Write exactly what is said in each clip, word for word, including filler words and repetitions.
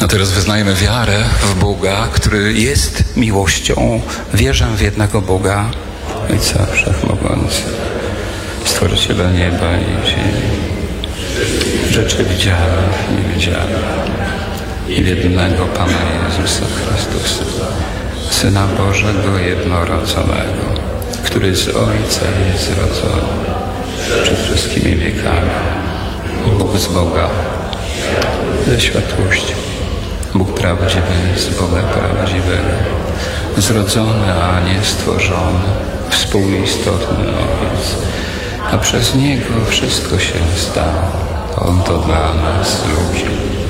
A teraz wyznajemy wiarę w Boga, który jest miłością. Wierzę w jednego Boga, Ojca Wszechmogący, Stworzyciela nieba i ziemi, rzeczy widzianych i niewidzianych, i w jednego Pana Jezusa Chrystusa, Syna Bożego jednorodzonego, który z Ojca jest zrodzony przed wszystkimi wiekami. Bóg z Boga, ze światłości. Bóg prawdziwy jest Boga prawdziwego, zrodzony, a nie stworzony, współistotny Ojciec, a przez Niego wszystko się stało. On to dla nas ludzi.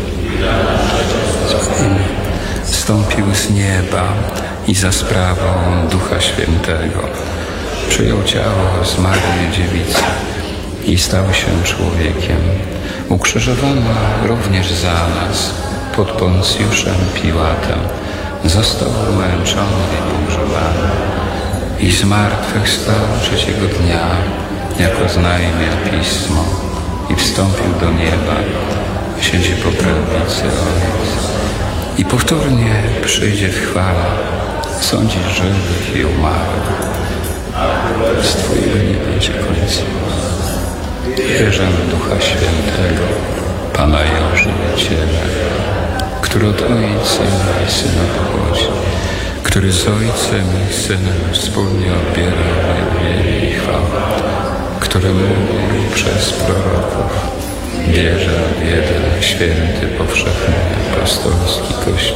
Wstąpił z nieba i za sprawą Ducha Świętego przyjął ciało z Maryi Dziewicy i stał się człowiekiem. Ukrzyżowano również za nas pod Poncjuszem Piłatem. Został umęczony i pogrzebany i zmartwychwstał trzeciego dnia, jako znajmie Pismo, i wstąpił do nieba, siedzi po prawicy Ojca. I powtórnie przyjdzie w chwale sądzić żywych i umarłych. Z Twojego nie będzie końca. Wierzę w Ducha Świętego, Pana i Ożywiciela, który od Ojca i Syna pochodzi, który z Ojcem i Synem wspólnie odbiera uwielbienie i chwałę, który mówi przez proroków. Wierzę w jeden święty, powszechny, apostolski Kościół,